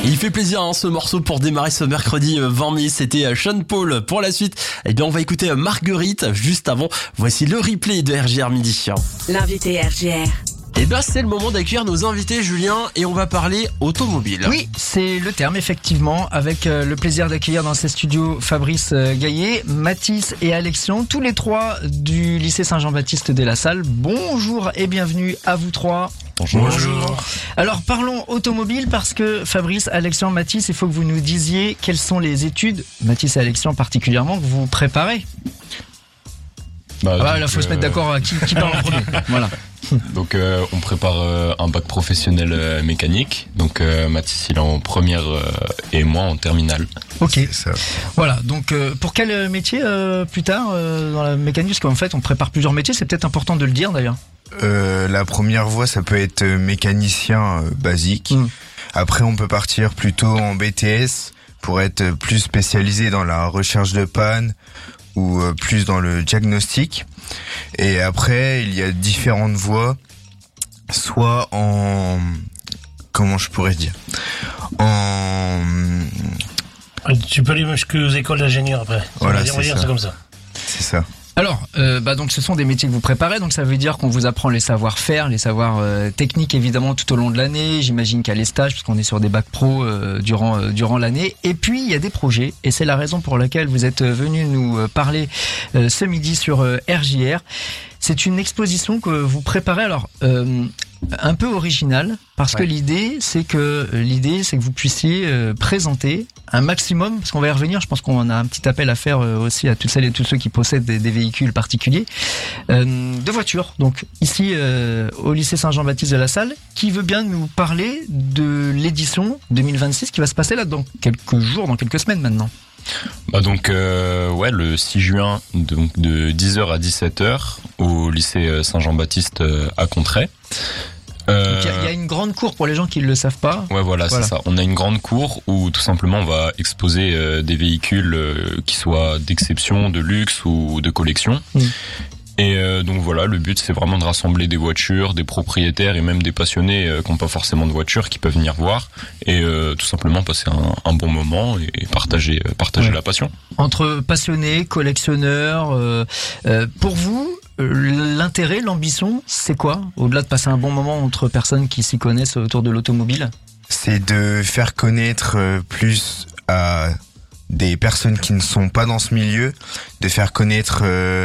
Il fait plaisir ce morceau pour démarrer ce mercredi 20 mai, c'était Sean Paul. Pour la suite, on va écouter Marguerite. Juste avant, voici le replay de RJR Midi. L'invité RJR. C'est le moment d'accueillir nos invités, Julien, et on va parler automobile. Oui, c'est le terme, effectivement, avec le plaisir d'accueillir dans ces studios Fabrice Gaillet, Mathis et Alexion, tous les trois du lycée Saint-Jean-Baptiste de La Salle. Bonjour et bienvenue à vous trois. Bonjour. Alors parlons automobile parce que Fabrice, Alexion, Mathis, il faut que vous nous disiez quelles sont les études, Mathis et Alexion particulièrement, que vous préparez. Là, faut se mettre d'accord à qui parle en premier. Voilà. Donc on prépare un bac professionnel mécanique. Donc Mathis il est en première et moi en terminale. Ok. C'est ça. Voilà. Donc pour quel métier plus tard dans la mécanique? Parce qu'en fait on prépare plusieurs métiers. C'est peut-être important de le dire d'ailleurs. La première voie, ça peut être mécanicien basique. Après, on peut partir plutôt en BTS pour être plus spécialisé dans la recherche de panne ou plus dans le diagnostic. Et après, il y a différentes voies, soit en... Comment je pourrais dire ? Tu peux aller jusqu'aux écoles d'ingénieurs après. Voilà, on va dire ça comme ça. C'est ça. Alors, donc ce sont des métiers que vous préparez, donc ça veut dire qu'on vous apprend les savoir-faire, les savoirs techniques évidemment tout au long de l'année. J'imagine qu'il y a les stages puisqu'on est sur des bacs pro durant l'année. Et puis il y a des projets, et c'est la raison pour laquelle vous êtes venu nous parler ce midi sur RJR. C'est une exposition que vous préparez. Alors un peu originale parce que l'idée c'est que vous puissiez présenter un maximum, parce qu'on va y revenir, je pense qu'on a un petit appel à faire aussi à toutes celles et tous ceux qui possèdent des véhicules particuliers, de voitures. Donc ici au lycée Saint-Jean-Baptiste de La Salle, qui veut bien nous parler de l'édition 2026 qui va se passer là dans quelques jours, dans quelques semaines maintenant. Le 6 juin donc de 10h à 17h au lycée Saint-Jean-Baptiste à Contray. Il y a une grande cour pour les gens qui ne le savent pas. Ouais, voilà, c'est ça. On a une grande cour où tout simplement on va exposer des véhicules qui soient d'exception, de luxe ou de collection. Et donc voilà, le but c'est vraiment de rassembler des voitures, des propriétaires et même des passionnés qui n'ont pas forcément de voiture, qui peuvent venir voir et tout simplement passer un bon moment et partager la passion. Entre passionnés, collectionneurs, pour vous, l'intérêt, l'ambition, c'est quoi? Au-delà de passer un bon moment entre personnes qui s'y connaissent autour de l'automobile? C'est de faire connaître plus à des personnes qui ne sont pas dans ce milieu, de faire connaître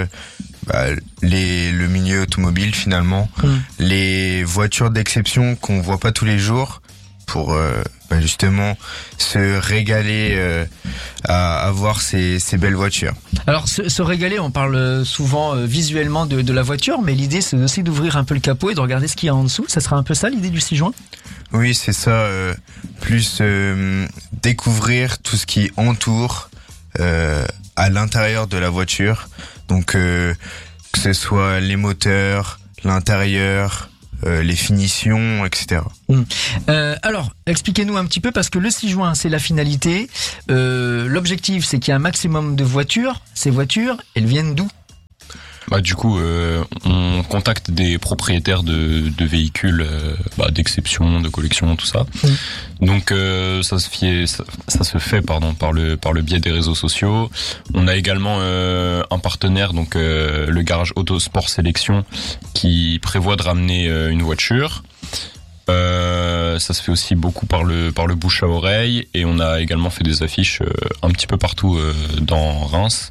le milieu automobile finalement, les voitures d'exception qu'on voit pas tous les jours, pour justement se régaler à voir ces belles voitures. Alors se régaler, on parle souvent visuellement de la voiture, mais l'idée c'est aussi d'ouvrir un peu le capot et de regarder ce qu'il y a en dessous. Ça sera un peu ça l'idée du 6 juin? Oui, c'est ça, plus découvrir tout ce qui entoure à l'intérieur de la voiture. Donc que ce soit les moteurs, l'intérieur, les finitions, etc. Alors, expliquez-nous un petit peu, parce que le 6 juin, c'est la finalité. L'objectif, c'est qu'il y ait un maximum de voitures. Ces voitures, elles viennent d'où ? Du coup, on contacte des propriétaires de véhicules d'exception, de collection, tout ça. Donc ça se fait par le biais des réseaux sociaux. On a également un partenaire, donc le garage Autosport Sélection, qui prévoit de ramener une voiture. Ça se fait aussi beaucoup par le bouche à oreille, et on a également fait des affiches un petit peu partout dans Reims.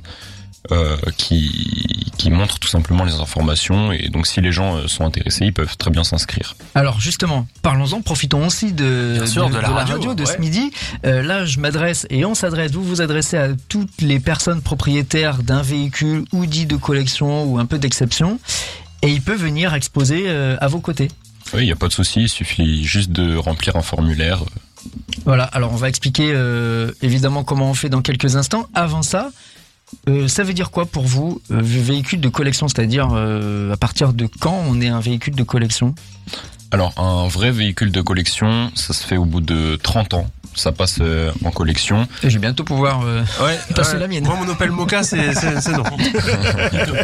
Qui montre tout simplement les informations, et donc si les gens sont intéressés, ils peuvent très bien s'inscrire. Alors justement, parlons-en, profitons aussi de la radio de ce midi. Là, je m'adresse et on s'adresse, vous vous adressez à toutes les personnes propriétaires d'un véhicule ou dit de collection ou un peu d'exception, et il peut venir exposer à vos côtés. Oui, il n'y a pas de souci, il suffit juste de remplir un formulaire. Voilà, alors on va expliquer évidemment comment on fait dans quelques instants. Avant ça, ça veut dire quoi pour vous, véhicule de collection? C'est-à-dire à partir de quand on est un véhicule de collection? Alors un vrai véhicule de collection, ça se fait au bout de 30 ans. Ça passe en collection. Et je vais bientôt pouvoir passer la mienne. Moi, mon Opel Mokka, c'est non.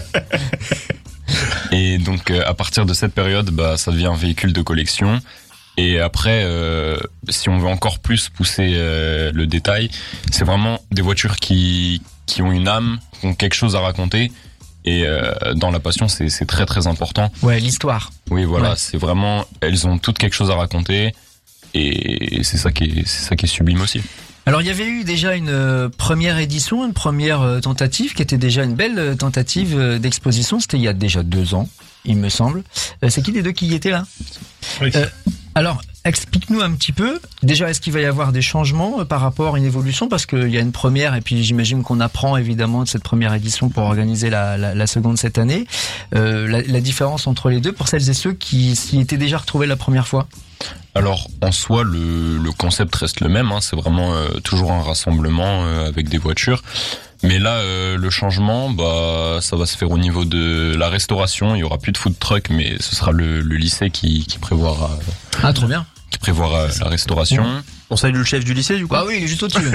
Et donc à partir de cette période, ça devient un véhicule de collection. Et après, si on veut encore plus pousser le détail, c'est vraiment des voitures qui ont une âme, qui ont quelque chose à raconter. Et dans la passion, c'est très très important. Ouais, l'histoire. Oui, voilà, Ouais. c'est vraiment, elles ont toutes quelque chose à raconter. Et c'est ça qui est sublime aussi. Alors il y avait eu déjà une première édition, une première tentative qui était déjà une belle tentative d'exposition. C'était il y a déjà 2 ans, il me semble. C'est qui des deux qui y étaient là ? Oui. Alors, explique-nous un petit peu. Déjà, est-ce qu'il va y avoir des changements par rapport à une évolution ? Parce qu'il y a une première, et puis j'imagine qu'on apprend évidemment de cette première édition pour organiser la seconde cette année. La différence entre les deux, pour celles et ceux qui s'y étaient déjà retrouvés la première fois ? Alors, en soi, le concept reste le même. Hein, c'est vraiment toujours un rassemblement avec des voitures. Mais là, le changement, ça va se faire au niveau de la restauration. Il y aura plus de food truck, mais ce sera le lycée qui prévoira. Ah, trop bien. Qui prévoira la restauration. On salue le chef du lycée, du coup. Bah oui, il est juste au-dessus.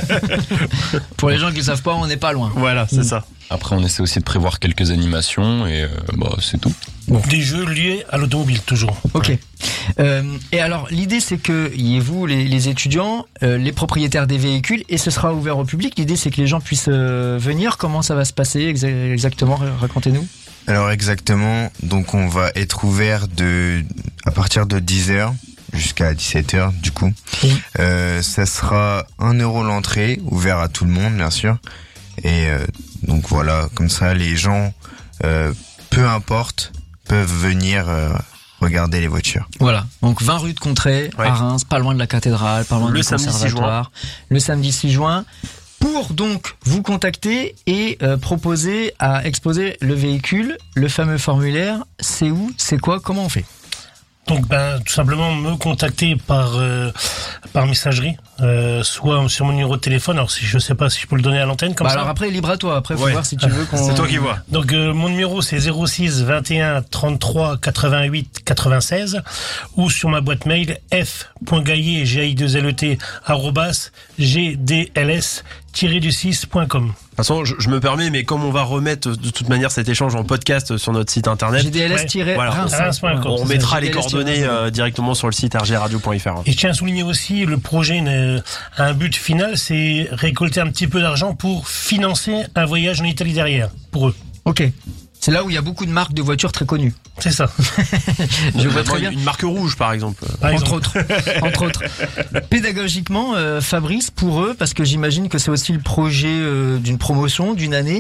Pour les gens qui ne savent pas, on n'est pas loin. Voilà, c'est ça. Après, on essaie aussi de prévoir quelques animations et c'est tout. Des jeux liés à l'automobile, toujours. Ok. Et alors, l'idée, c'est que y ait vous, les étudiants, les propriétaires des véhicules, et ce sera ouvert au public. L'idée, c'est que les gens puissent venir. Comment ça va se passer exactement ? Racontez-nous. Alors exactement, donc on va être ouvert à partir de 10h jusqu'à 17h du coup. Ça sera 1 € l'entrée, ouvert à tout le monde bien sûr. Et donc voilà, comme ça les gens, peu importe, peuvent venir regarder les voitures. Voilà, donc 20 rue de Contrée, Ouais. à Reims, pas loin de la cathédrale, pas loin Le du samedi 6 conservatoire. Le samedi 6 juin. Pour donc vous contacter et proposer à exposer le véhicule, le fameux formulaire, c'est où, c'est quoi, comment on fait ? Donc tout simplement me contacter par messagerie, soit sur mon numéro de téléphone. Alors si je sais pas si je peux le donner à l'antenne comme ça. Alors après libre à toi, après faut Ouais. voir si tu veux qu'on... C'est toi qui vois. Donc mon numéro c'est 06 21 33 88 96 ou sur ma boîte mail f.gaillet gdls-6.com. De toute façon, je me permets, mais comme on va remettre de toute manière cet échange en podcast sur notre site internet, GDLS-Reims. Reims.com. on remettra les GDLS-Reims. coordonnées directement sur le site rgradio.fr. Et je tiens à souligner aussi, le projet a un but final, c'est récolter un petit peu d'argent pour financer un voyage en Italie derrière, pour eux. Ok. C'est là où il y a beaucoup de marques de voitures très connues. C'est ça. Je vois très bien. Une marque rouge, par exemple. Par Entre exemple. autres, entre autres. Pédagogiquement, Fabrice, pour eux, parce que j'imagine que c'est aussi le projet d'une promotion, d'une année,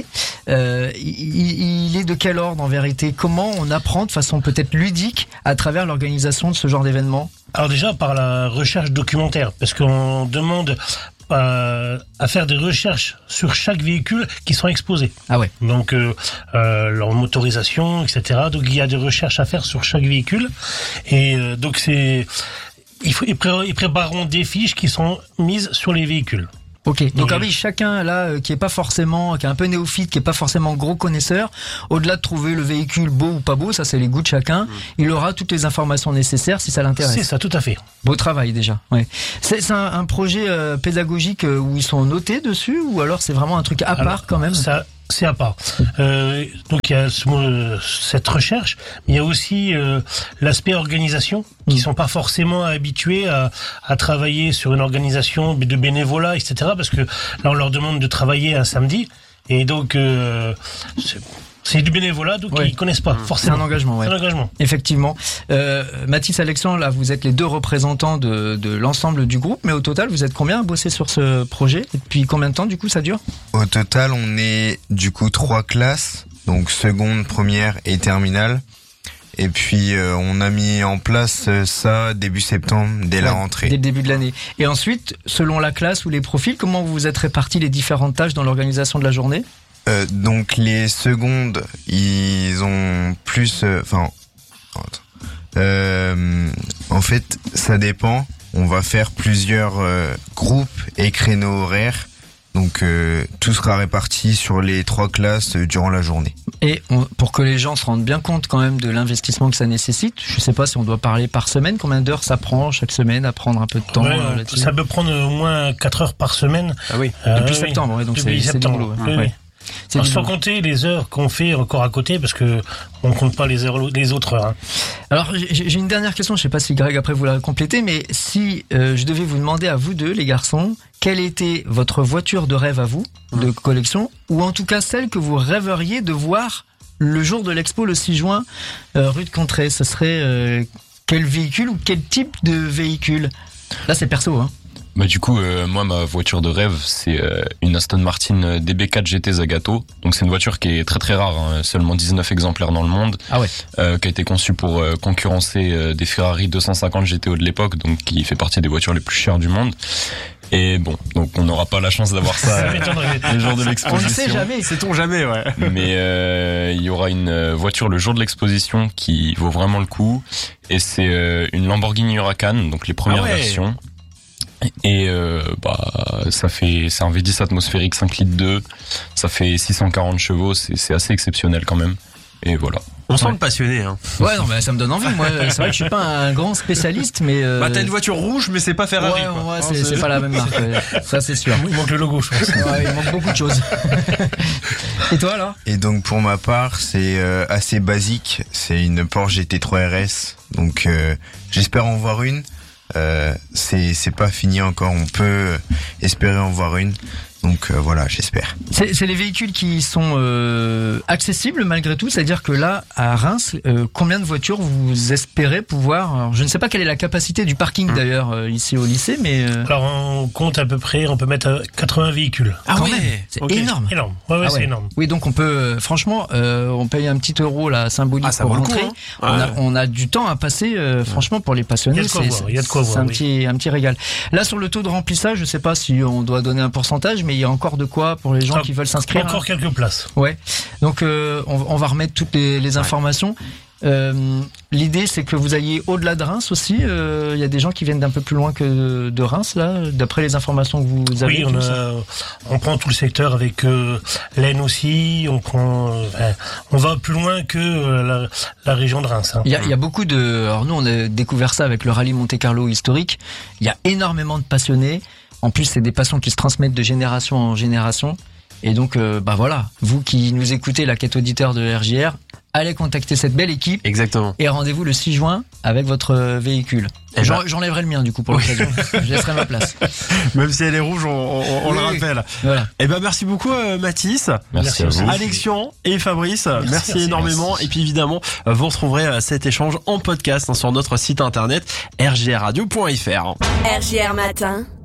il est de quel ordre en vérité ? Comment on apprend de façon peut-être ludique à travers l'organisation de ce genre d'événement ? Alors déjà par la recherche documentaire, parce qu'on demande à faire des recherches sur chaque véhicule qui sont exposés. Ah ouais. Donc leur motorisation, etc. Donc il y a des recherches à faire sur chaque véhicule. Et donc ils prépareront des fiches qui sont mises sur les véhicules. Ok. Donc Donc, ah oui, chacun là qui est pas forcément, qui est un peu néophyte, qui est pas forcément gros connaisseur, au-delà de trouver le véhicule beau ou pas beau, ça c'est les goûts de chacun, il aura toutes les informations nécessaires si ça l'intéresse. C'est ça, tout à fait. Beau travail déjà. Ouais. C'est un projet pédagogique où ils sont notés dessus ou alors c'est vraiment un truc à part quand même. Ça, c'est à part. Donc il y a cette recherche, mais il y a aussi l'aspect organisation, qui sont pas forcément habitués à travailler sur une organisation de bénévolat, etc. Parce que là on leur demande de travailler un samedi, et donc c'est du bénévolat, donc Ouais. ils connaissent pas C'est forcément. un engagement, ouais. C'est un engagement. Effectivement. Mathis, Alexandre, là, vous êtes les 2 représentants de l'ensemble du groupe, mais au total, vous êtes combien à bosser sur ce projet ? Et depuis combien de temps, du coup, ça dure ? Au total, on est du coup 3 classes, donc seconde, première et terminale. Et puis on a mis en place ça début septembre, dès la Ouais, rentrée. Dès le début de l'année. Et ensuite, selon la classe ou les profils, comment vous vous êtes répartis les différentes tâches dans l'organisation de la journée ? Donc les secondes, ils ont plus... en fait, ça dépend. On va faire plusieurs groupes et créneaux horaires. Donc tout sera réparti sur les 3 classes durant la journée. Et pour que les gens se rendent bien compte quand même de l'investissement que ça nécessite, je sais pas si on doit parler par semaine, combien d'heures ça prend chaque semaine à prendre un peu de temps Ouais, là-dessus ? ça peut prendre au moins 4 heures par semaine. Ah oui. Depuis Oui, septembre, ouais, donc depuis c'est du septembre. boulot. Oui, Ouais. oui. C'est Alors, du sans boulot. compter les heures qu'on fait encore à côté, parce que on compte pas les autres heures. Hein. Alors j'ai une dernière question, je sais pas si Greg après vous la complétez, mais si je devais vous demander à vous deux, les garçons, quelle était votre voiture de rêve à vous, de collection, ou en tout cas celle que vous rêveriez de voir le jour de l'expo le 6 juin rue de Contrée, ce serait quel véhicule ou quel type de véhicule? Là c'est perso, hein. Bah du coup, moi ma voiture de rêve c'est une Aston Martin DB4 GT Zagato. Donc c'est une voiture qui est très très rare, hein, seulement 19 exemplaires dans le monde, Ah ouais. qui a été conçue pour concurrencer des Ferrari 250 GTO de l'époque, donc qui fait partie des voitures les plus chères du monde. Et bon, donc on n'aura pas la chance d'avoir ça m'étonnerait. le jour de On ne l'exposition. sait jamais. Sait-on jamais, ouais. Mais il y aura une voiture le jour de l'exposition qui vaut vraiment le coup. Et c'est une Lamborghini Huracan, donc les premières Ah ouais. versions. Et c'est un V10 atmosphérique 5 litres 2, ça fait 640 chevaux, c'est assez exceptionnel quand même. Et voilà. On sent Ouais. le passionné, hein. Ouais, non, mais ça me donne envie. Moi, c'est vrai que je suis pas un grand spécialiste, mais Bah, t'as une voiture rouge, mais c'est pas Ferrari, ouais, quoi. ouais, Hein, c'est pas la même marque. Ouais. Ça, c'est sûr. Il manque le logo, je pense. Ouais, il manque beaucoup de choses. Et toi, alors? Et donc pour ma part, c'est assez basique. C'est une Porsche GT3 RS. Donc j'espère en voir une. C'est pas fini encore. On peut espérer en voir une. Donc voilà, j'espère. C'est les véhicules qui sont accessibles malgré tout, c'est-à-dire que là, à Reims, combien de voitures vous espérez pouvoir... Alors, je ne sais pas quelle est la capacité du parking d'ailleurs ici au lycée, mais Alors on compte à peu près, on peut mettre 80 véhicules. Ah quand ouais. même, c'est Ok. énorme. Énorme. Ouais, Ah c'est ouais. énorme. Oui, donc on peut, franchement, on paye un petit euro là symbolique Ah, ça pour vaut le coup, rentrer. hein. Ouais. On a du temps à passer, franchement, pour les passionnés. Il y a de quoi voir, il y a de quoi c'est voir, un oui. petit régal. Là, sur le taux de remplissage, je sais pas si on doit donner un pourcentage, mais il y a encore de quoi pour les gens Ah, qui veulent s'inscrire. Encore quelques places. Ouais. Donc on va remettre toutes les informations. L'idée c'est que vous alliez au-delà de Reims aussi. Il y a des gens qui viennent d'un peu plus loin que de Reims là, d'après les informations que vous avez. Oui, tous. on prend tout le secteur avec l'Aisne aussi. On va plus loin que la région de Reims. Hein. Il y a beaucoup de. Alors nous on a découvert ça avec le rallye Monte Carlo historique. Il y a énormément de passionnés. En plus c'est des passions qui se transmettent de génération en génération. Et donc bah voilà, vous qui nous écoutez, la quête auditeur de RJR, allez contacter cette belle équipe. Exactement. Et rendez-vous le 6 juin avec votre véhicule. Eh ben- J'enlèverai le mien du coup pour l'occasion. Je laisserai ma place. Même si elle est rouge, on Oui, le oui. rappelle. Voilà. Eh ben, merci beaucoup, Mathis. Merci à Merci. vous. Alexion et Fabrice, merci merci, énormément. merci. Et puis évidemment, vous retrouverez cet échange en podcast sur notre site internet rgrradio.fr. RJR Matin,